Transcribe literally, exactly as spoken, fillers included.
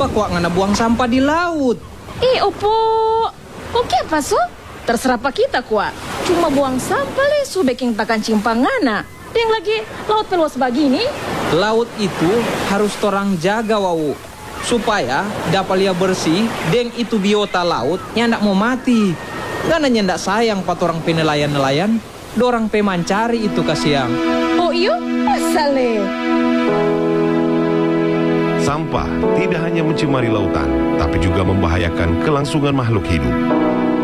Kenapa kok ngana buang sampah di laut? Eh, Opo. Oke apa so? Terserah pak kita kuat. Cuma buang sampah le su baking takan cimpangana. Yang lagi laut peluas begini. Laut itu harus torang jaga wau. Supaya dapat lia bersih, deng itu biota laut nyandak mau mati. Ngana nyandak sayang pat orang penelayan-nelayan, dorang pemancari itu kasiang. Oh iyo, asal le. Sampah tidak hanya mencemari lautan, tapi juga membahayakan kelangsungan makhluk hidup.